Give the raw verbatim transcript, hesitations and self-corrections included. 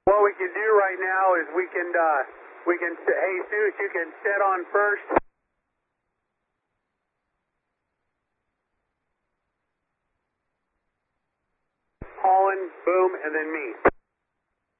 What we can do right now is we can, uh, we can, hey, Zeus, you can set on first. Holland, boom, and then me.